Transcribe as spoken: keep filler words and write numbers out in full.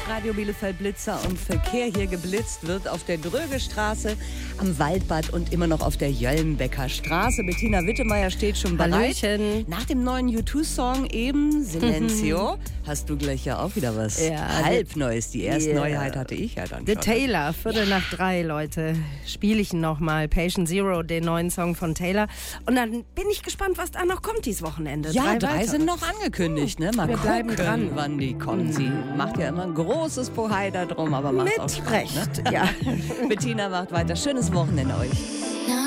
Radio Bielefeld Blitzer und Verkehr. Hier geblitzt wird auf der Drögestraße, am Waldbad und immer noch auf der Jöllenbecker Straße. Bettina Wittemeyer steht schon bereit. Hallöchen. Nach dem neuen U zwei Song eben, Silencio, hast du gleich ja auch wieder was Ja, halbneues. Die erste yeah. Neuheit hatte ich ja dann The schon. Taylor, Viertel nach drei, Leute. Spiele ich ihn nochmal. Patient Zero, den neuen Song von Taylor. Und dann bin ich gespannt, was da noch kommt dieses Wochenende. Ja, drei, drei sind noch angekündigt. Ne? Mal Wir gucken, bleiben dran. wann die kommt. Sie macht ja immer ein großes Bohai da drum, aber macht auch Mit Spaß. Ne? Recht, ja. Bettina macht weiter. Schönes Wochenende euch.